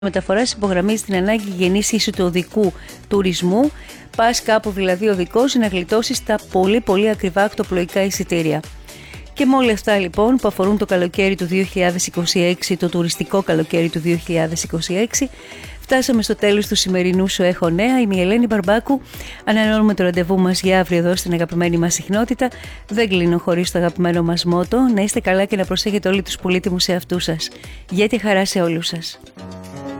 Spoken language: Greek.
Μεταφοράς υπογραμμίζει την ανάγκη γεννήσης του οδικού τουρισμού. Πας κάπου δηλαδή οδικός να γλιτώσεις τα πολύ ακριβά ακτοπλοϊκά εισιτήρια. Και με όλα αυτά λοιπόν που αφορούν το καλοκαίρι του 2026, το τουριστικό καλοκαίρι του 2026, φτάσαμε στο τέλος του σημερινού Σου Έχω Νέα. Είμαι η Ελένη Μπαρμπάκου. Ανανεώνουμε το ραντεβού μας για αύριο εδώ στην αγαπημένη μας συχνότητα. Δεν κλείνω χωρίς το αγαπημένο μας μότο. Να είστε καλά και να προσέχετε όλοι τους πολύτιμους εαυτούς σας. Για τη χαρά σε όλους σας.